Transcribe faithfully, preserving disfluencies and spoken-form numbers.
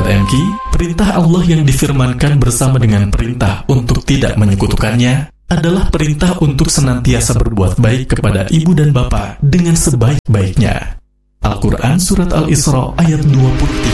Sahabat M K, perintah Allah yang difirmankan bersama dengan perintah untuk tidak menyekutukannya adalah perintah untuk senantiasa berbuat baik kepada ibu dan bapa dengan sebaik-baiknya. Al-Quran Surat Al-Isra ayat dua puluh tiga.